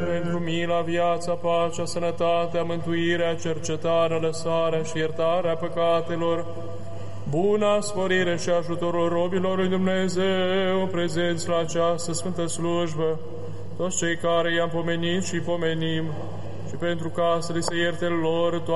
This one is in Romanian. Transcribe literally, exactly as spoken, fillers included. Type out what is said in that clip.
Pentru mila, viața, pacea, sănătatea, mântuirea, cercetarea, lăsarea și iertarea păcatelor, buna sporire și ajutorul robilor lui Dumnezeu, prezenți la această sfântă slujbă, toți cei care i-am pomenit și pomenim, și pentru ca să li se ierte lor